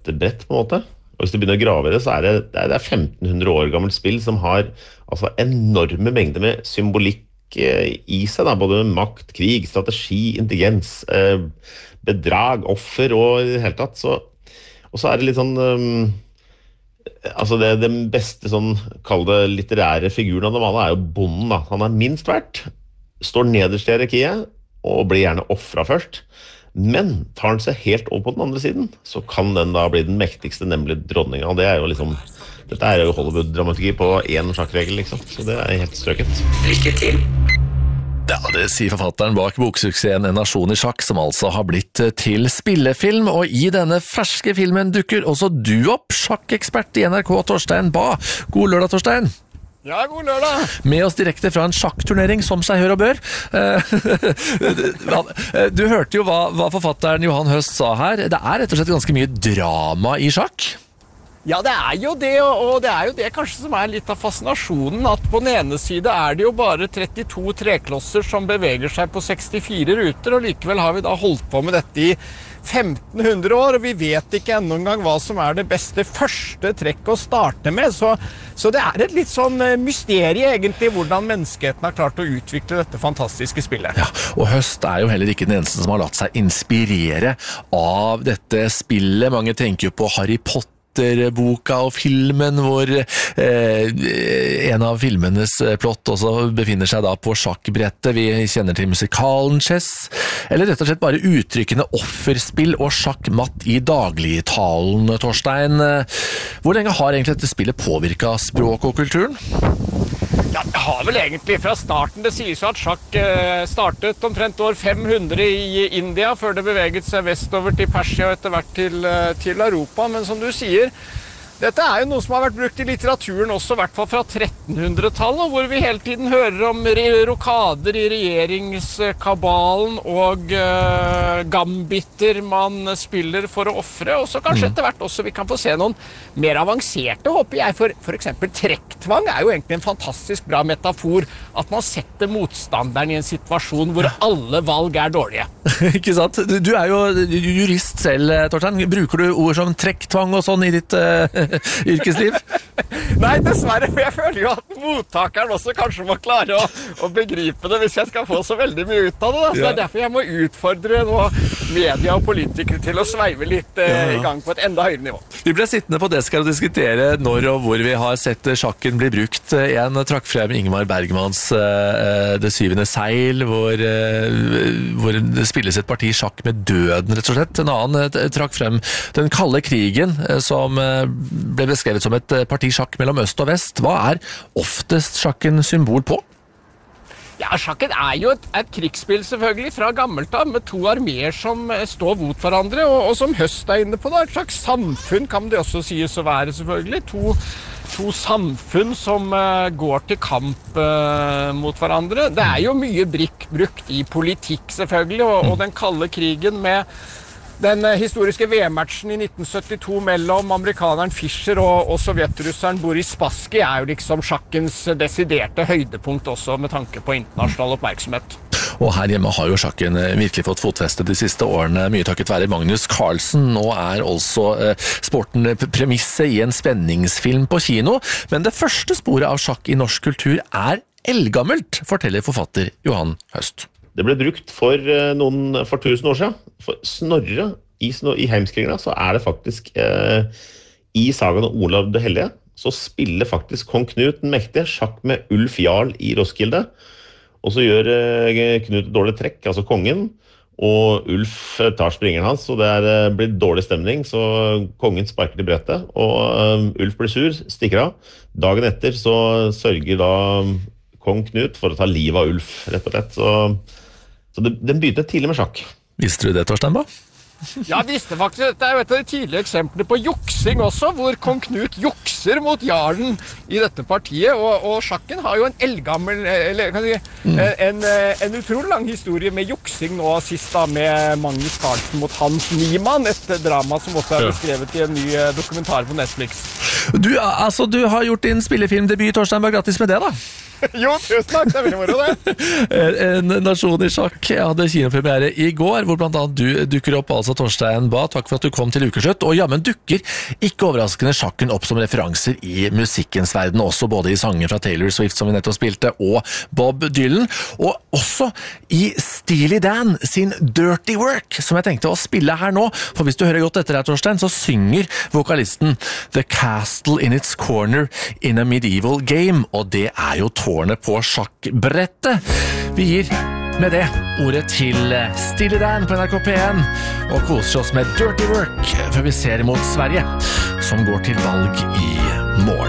brettebrett på en måte. Og hvis du begynner å grave i det, så det er 1500 år gammelt spill som har altså enorme mengder med symbolikk i seg, da, både makt, krig, strategi, intelligens, bedrag, offer og i det hele tatt. Og så er det litt sånn altså det den beste sånn, kall det litterære figuren av dem alle er jo bonden da. Han er minst verdt, står nederst i hierarkiet og blir gjerne offret først. Men tar han seg helt over på den andre siden, så kan den da bli den mektigste, nemlig dronningen. Og det er jo liksom, dette er jo Hollywood-dramaturgi på en sjakkregel, liksom. Så det er helt strøket. Lykke til! Ja, det sier forfatteren bak boksuksessen En nasjon i sjakk, som altså har blitt til spillefilm, og i denne ferske filmen dukker også du opp, sjakkekspert i NRK, Torstein Bae. God lørdag, Torstein! Ja, god lørdag! Med oss direkte fra en sjakkturnering, som seg hør og bør. Du hørte jo hva forfatteren Johan Høst sa her. Det er rett og slett ganske mye drama i sjakk. Ja, det er jo det, og det er jo det kanskje som er litt av fascinasjonen, at på den ene side er det jo bare 32 treklosser som beveger seg på 64 ruter, og likevel har vi da holdt på med dette i 1500 år, og vi vet ikke enda en gang hva som er det beste første trekk å starte med, så det er et litt sånn mysterie egentlig, hvordan menneskeheten har klart å utvikle dette fantastiske spillet. Ja, og Høst er jo heller ikke den eneste som har latt seg inspirere av dette spillet. Mange tenker jo på Harry Potter, boka og filmen hvor en av filmenes plott også befinner seg da på sjakkbrettet. Vi kjenner til musikalen Chess, eller rett og slett bare uttrykkene offerspill og sjakkmatt i dagligtalen, Torstein. Hvor lenge har egentlig dette spillet påvirket språk og kulturen? Ja, det har vel egentlig fra starten. Det sies jo at sjakk startet omtrent år 500 i India, før det beveget seg vestover til Persia og etter hvert til Europa. Men som du sier, dette er jo noe som har vært brukt i litteraturen også, i hvert fall fra 1300-tallet, hvor vi hele tiden hører om rokader i regjeringskabalen og gambiter man spiller for å offre, og så kanskje etter hvert også vi kan få se noen mer avanserte, håper jeg, for eksempel trekktvang er jo egentlig en fantastisk bra metafor, at man setter motstanderen i en situasjon hvor alle valg er dårlige. Ikke sant? Du er jo jurist selv, Torstein. Bruker du ord som trekktvang og sånn i ditt yrkesliv? Nei, dessverre, for jeg føler jo at mottakeren også kanskje må klare å begripe det hvis jeg skal få så veldig mye ut av det. Da. Så det er derfor jeg må utfordre nå media og politikere til å sveive litt i gang på et enda høyere nivå. Vi ble sittende på desken og diskutere når og hvor vi har sett sjakken bli brukt. En trakk frem Ingmar Bergmans Det syvende seil, hvor det spilles et parti sjakk med døden, rett og slett. En annen trakk frem den kalde krigen, som ble beskrevet som et parti sjakk mellom øst og vest. Hva er oftest sjakken symbol på? Ja, sjakken er jo et krigsspill selvfølgelig fra gammelt av, med to arméer som står mot hverandre, og som Høst er inne på da, et slags samfunn kan det også sies å være selvfølgelig. To samfunn som går til kamp mot hverandre. Det er jo mye brukt i politikk selvfølgelig, og den kalde krigen med den historiske VM-matchen i 1972 mellom amerikaneren Fischer og sovjetrusseren Boris Spassky er jo liksom sjakkens desiderte høydepunkt også med tanke på internasjonal oppmerksomhet. Og her hjemme har jo sjakken virkelig fått fotfeste de siste årene, mye takket være Magnus Carlsen. Nå er altså sporten premisset i en spenningsfilm på kino, men det første sporet av sjakk i norsk kultur er eldgammelt, forteller forfatter Johan Høst. Det ble brukt for 1000 år siden. For Snorre i Heimskringla så er det faktisk i sagaen om Olav det Hellige, så spiller faktisk kong Knut den mektige sjakk med Ulf Jarl i Roskilde. Og så gjør Knut et dårlig trekk, altså kongen, og Ulf tar springeren hans, og det blir dårlig stemning, så kongen sparker til brettet, og Ulf blir sur, stikker av. Dagen etter så sørger da kong Knut for å ta livet av Ulf, rett og slett. Så den begynte tidlig med sjakk. Visste du det, Torstein Bae? Ja, jeg visste faktisk. Dette er jo et av de tidlige eksemplene på juksing også, hvor kong Knut jukser mot jarlen i dette partiet, og sjakken har jo en eldgammel, eller kan jeg si, en utrolig lang historie med juksing nå sist da, med Magnus Carlsen mot Hans Niemann, et drama som også er beskrevet i en ny dokumentar på Netflix. Du har gjort din spillefilmdebut, Torstein Bae. Grattis med det da! Jo, tusen takk, det er veldig moro det. En nasjon i sjakk hadde kinopremiere i går, hvor blant annet du dukker opp, altså Torstein Ba. Takk for at du kom til Ukeslutt. Og men dukker ikke overraskende sjakken opp som referanser i musikkens verden, også både i sanger fra Taylor Swift, som vi nettopp spilte, og Bob Dylan, og også i Steely Dan sin Dirty Work, som jeg tenkte å spille her nå. For hvis du hører godt etter her, Torstein, så synger vokalisten The Castle in its Corner in a Medieval Game, og det er jo tårnet på sjakkbrettet. Vi gir med det ordet til Steely Dan på NRK P1 og koser oss med Dirty Work før vi ser mot Sverige, som går til valg i morgen.